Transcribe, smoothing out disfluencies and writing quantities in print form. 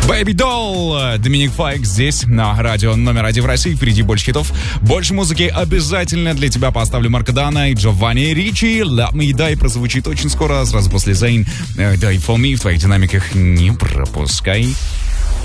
Baby Doll, Доминик Файк здесь, на радио номер 1 в России. Впереди больше хитов, больше музыки. Обязательно для тебя поставлю Марка Дана и Джованни Ричи. Let Me Die прозвучит очень скоро, сразу после Zayn. Die For Me в твоих динамиках не пропускай.